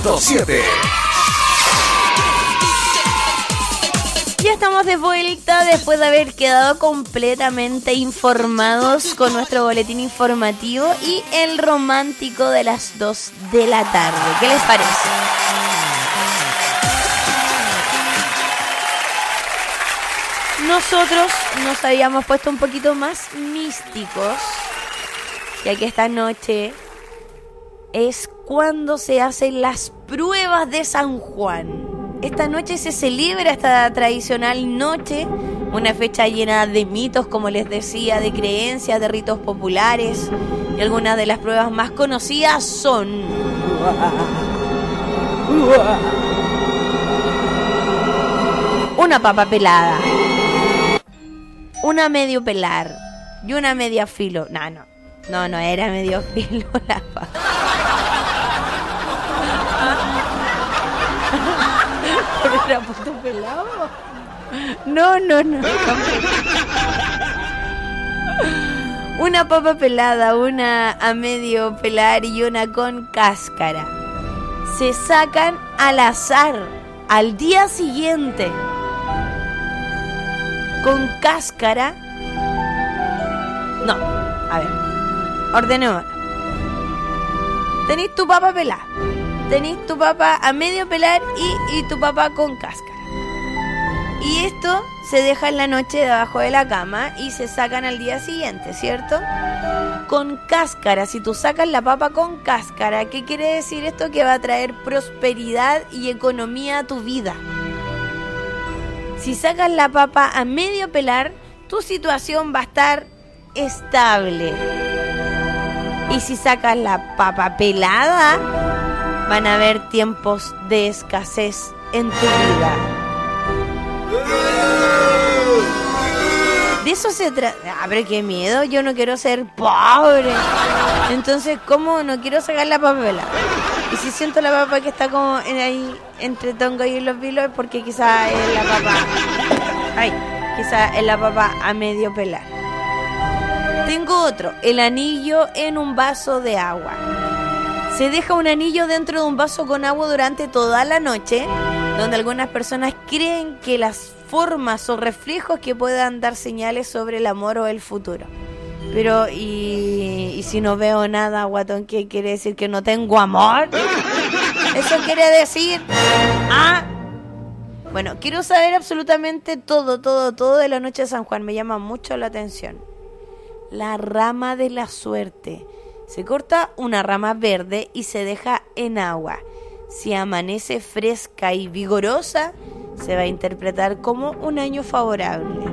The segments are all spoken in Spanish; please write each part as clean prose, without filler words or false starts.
100.7. Ya estamos de vuelta después de haber quedado completamente informados con nuestro boletín informativo y el romántico de las 2 de la tarde. ¿Qué les parece? Nosotros nos habíamos puesto un poquito más místicos, ya que esta noche es cuando se hacen las pruebas de San Juan. Esta noche se celebra esta tradicional noche, una fecha llena de mitos, como les decía, de creencias, de ritos populares. Y algunas de las pruebas más conocidas son... una papa pelada, una medio pelar y una media filo. No era medio filo la papa. ¿Era puto pelado? No. Una papa pelada, una a medio pelar y una con cáscara. Se sacan al azar al día siguiente. Con cáscara. No, a ver. Ordenemos. Tenéis tu papa pelada. Tenéis tu papa a medio pelar y tu papa con cáscara. Y esto se deja en la noche debajo de la cama y se sacan al día siguiente, ¿cierto? Con cáscara, si tú sacas la papa con cáscara, ¿qué quiere decir esto? Que va a traer prosperidad y economía a tu vida. Si sacas la papa a medio pelar, tu situación va a estar estable. Y si sacas la papa pelada, van a haber tiempos de escasez en tu vida. De eso se trata. Pero qué miedo, yo no quiero ser pobre. Entonces, ¿cómo no quiero sacar la papa pelada? Y si siento la papa que está como ahí entre tongo y los vilos, es porque quizá es la papa... quizá es la papa a medio pelar. Tengo otro, el anillo en un vaso de agua. Se deja un anillo dentro de un vaso con agua durante toda la noche, donde algunas personas creen que las formas o reflejos que puedan dar señales sobre el amor o el futuro. Pero, ¿y si no veo nada, guatón? ¿Qué quiere decir? ¿Que no tengo amor? ¿Eso quiere decir? Bueno, quiero saber absolutamente todo de la noche de San Juan. Me llama mucho la atención. La rama de la suerte. Se corta una rama verde y se deja en agua. Si amanece fresca y vigorosa, se va a interpretar como un año favorable.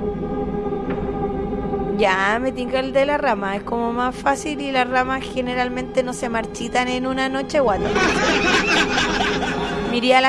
Ya me tinca el de la rama, es como más fácil y las ramas generalmente no se marchitan en una noche, guato. Miría la